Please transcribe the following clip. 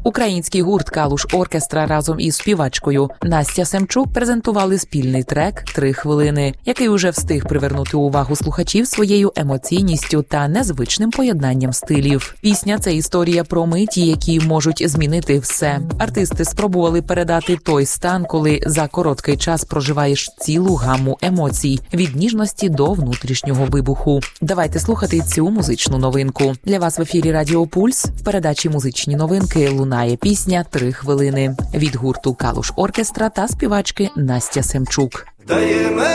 Український гурт «Калуш Оркестра» разом із співачкою Настя Семчук презентували спільний трек «3 хвилини», який уже встиг привернути увагу слухачів своєю емоційністю та незвичним поєднанням стилів. Пісня – це історія про миті, які можуть змінити все. Артисти спробували передати той стан, коли за короткий час проживаєш цілу гамму емоцій – від ніжності до внутрішнього вибуху. Давайте слухати цю музичну новинку. Для вас в ефірі Радіо Пульс в передачі «Музичні новинки» лунає пісня «3 хвилини» від гурту «Калуш Оркестра» та співачки Настя Семчук.